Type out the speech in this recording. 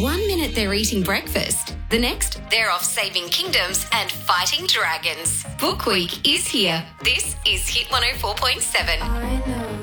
1 minute they're eating breakfast. The next, they're off saving kingdoms and fighting dragons. Book Week is here. This is Hit 104.7. I know.